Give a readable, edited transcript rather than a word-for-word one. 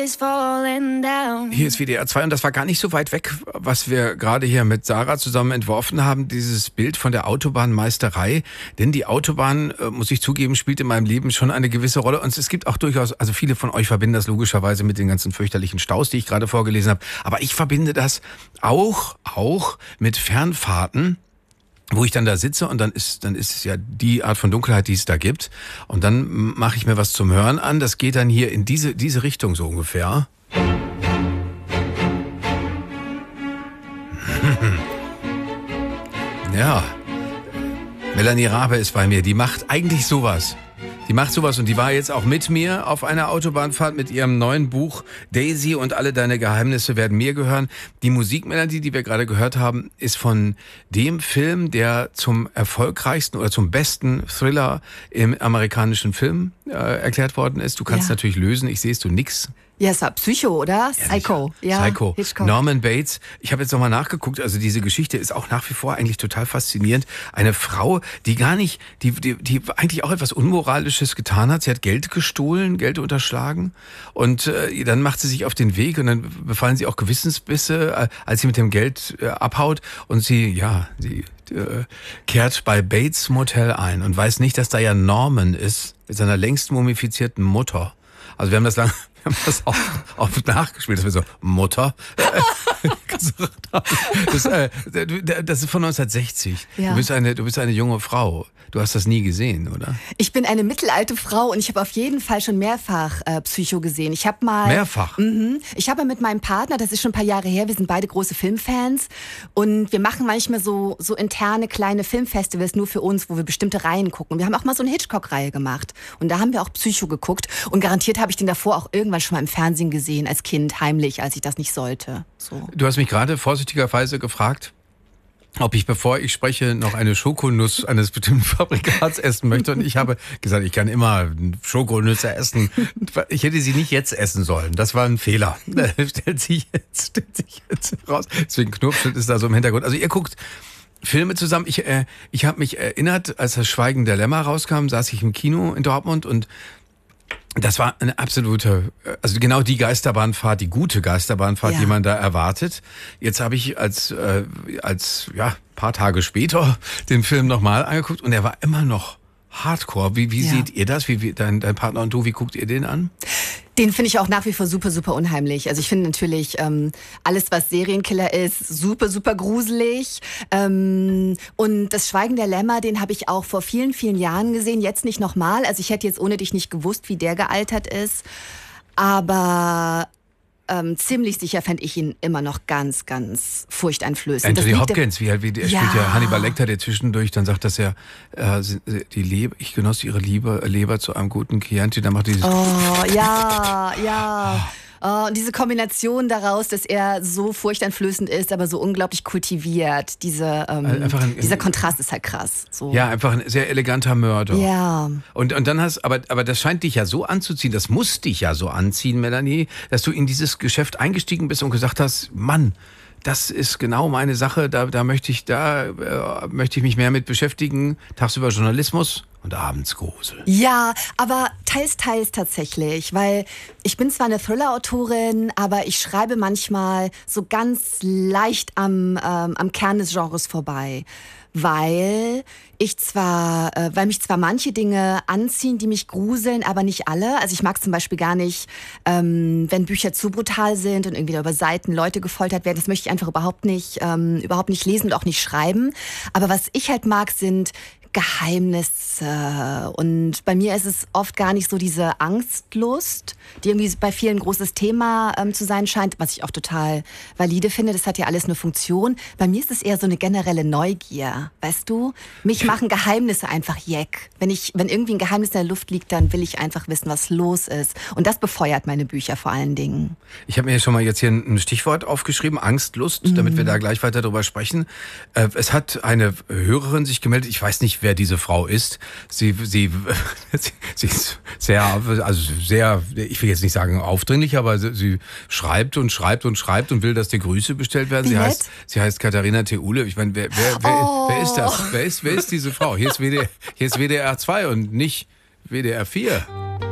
is falling down. Hier ist WDR 2 und das war gar nicht so weit weg, was wir gerade hier mit Sarah zusammen entworfen haben, dieses Bild von der Autobahnmeisterei. Denn die Autobahn, muss ich zugeben, spielt in meinem Leben schon eine gewisse Rolle. Und es gibt auch durchaus, also viele von euch verbinden das logischerweise mit den ganzen fürchterlichen Staus, die ich gerade vorgelesen habe. Aber ich verbinde das auch mit Fernfahrten, wo ich dann da sitze und dann ist es ja die Art von Dunkelheit, die es da gibt. Und dann mache ich mir was zum Hören an. Das geht dann hier in diese Richtung so ungefähr. Ja, Melanie Rabe ist bei mir. Die macht eigentlich sowas. Und die war jetzt auch mit mir auf einer Autobahnfahrt mit ihrem neuen Buch Daisy und alle deine Geheimnisse werden mir gehören. Die Musikmelodie, die wir gerade gehört haben, ist von dem Film, der zum erfolgreichsten oder zum besten Thriller im amerikanischen Film erklärt worden ist. Du kannst natürlich lösen, ich sehe es, du nix. Ja, es war Psycho, oder? Ja, Psycho. Ja, Psycho. Hitchcock. Norman Bates. Ich habe jetzt nochmal nachgeguckt, also diese Geschichte ist auch nach wie vor eigentlich total faszinierend. Eine Frau, die gar nicht, die eigentlich auch etwas Unmoralisches getan hat. Sie hat Geld gestohlen, Geld unterschlagen und dann macht sie sich auf den Weg und dann befallen sie auch Gewissensbisse, als sie mit dem Geld abhaut und sie kehrt bei Bates Motel ein und weiß nicht, dass da ja Norman ist mit seiner längst mumifizierten Mutter. Also wir haben das oft nachgespielt, dass wir so Mutter gesagt haben. Das ist von 1960. Ja. Du bist eine junge Frau. Du hast das nie gesehen, oder? Ich bin eine mittelalte Frau und ich habe auf jeden Fall schon mehrfach Psycho gesehen. Ich habe mal Mehrfach? Ich habe mit meinem Partner, das ist schon ein paar Jahre her, wir sind beide große Filmfans und wir machen manchmal so interne kleine Filmfestivals nur für uns, wo wir bestimmte Reihen gucken. Wir haben auch mal so eine Hitchcock-Reihe gemacht und da haben wir auch Psycho geguckt und garantiert habe ich den davor auch irgendwann schon mal im Fernsehen gesehen, als Kind, heimlich, als ich das nicht sollte. So. Du hast mich gerade vorsichtigerweise gefragt, ob ich, bevor ich spreche, noch eine Schokonuss eines bestimmten Fabrikats essen möchte. Und ich habe gesagt, ich kann immer Schokonüsse essen. Ich hätte sie nicht jetzt essen sollen. Das war ein Fehler. Stellt sich jetzt raus. Deswegen Knopfschild ist da so im Hintergrund. Also ihr guckt Filme zusammen. Ich habe mich erinnert, als das Schweigen der Lämmer rauskam, saß ich im Kino in Dortmund und das war eine absolute, also genau die Geisterbahnfahrt, die gute Geisterbahnfahrt, die man da erwartet. Jetzt habe ich als paar Tage später den Film nochmal angeguckt und er war immer noch Hardcore. Wie seht ihr das? Wie dein Partner und du, wie guckt ihr den an? Den finde ich auch nach wie vor super, super unheimlich. Also ich finde natürlich alles, was Serienkiller ist, super, super gruselig. Und das Schweigen der Lämmer, den habe ich auch vor vielen, vielen Jahren gesehen. Jetzt nicht nochmal. Also ich hätte jetzt ohne dich nicht gewusst, wie der gealtert ist. Aber ziemlich sicher fände ich ihn immer noch ganz, ganz furchteinflößend. Anthony Hopkins, er spielt ja Hannibal Lecter, der zwischendurch dann sagt, dass er ich genoss ihre Leber zu einem guten Chianti, dann macht dieses... Oh, ja. Und diese Kombination daraus, dass er so furchteinflößend ist, aber so unglaublich kultiviert, dieser Kontrast ist halt krass. So. Ja, einfach ein sehr eleganter Mörder. Ja. Und dann aber das scheint dich ja so anzuziehen, das muss dich ja so anziehen, Melanie, dass du in dieses Geschäft eingestiegen bist und gesagt hast, Mann, das ist genau meine Sache, da möchte ich mich mehr mit beschäftigen, tagsüber Journalismus und abends Grusel. Ja, aber teils tatsächlich, weil ich bin zwar eine Thriller-Autorin, aber ich schreibe manchmal so ganz leicht am Kern des Genres vorbei. Weil mich zwar manche Dinge anziehen, die mich gruseln, aber nicht alle. Also ich mag zum Beispiel gar nicht, wenn Bücher zu brutal sind und irgendwie über Seiten Leute gefoltert werden. Das möchte ich einfach überhaupt nicht lesen und auch nicht schreiben. Aber was ich halt mag, sind Geheimnisse. Und bei mir ist es oft gar nicht so diese Angstlust, die irgendwie bei vielen ein großes Thema zu sein scheint, was ich auch total valide finde. Das hat ja alles eine Funktion. Bei mir ist es eher so eine generelle Neugier. Weißt du? Mich machen Geheimnisse einfach jeck. Wenn irgendwie ein Geheimnis in der Luft liegt, dann will ich einfach wissen, was los ist. Und das befeuert meine Bücher vor allen Dingen. Ich habe mir schon mal jetzt hier ein Stichwort aufgeschrieben, Angstlust, damit wir da gleich weiter drüber sprechen. Es hat eine Hörerin sich gemeldet, ich weiß nicht, wer diese Frau ist. Sie ist sehr, ich will jetzt nicht sagen aufdringlich, aber sie schreibt und will, dass die Grüße bestellt werden. Sie heißt Katharina Theule. Ich meine, wer ist das? Wer ist diese Frau? Hier ist WDR 2 und nicht WDR 4.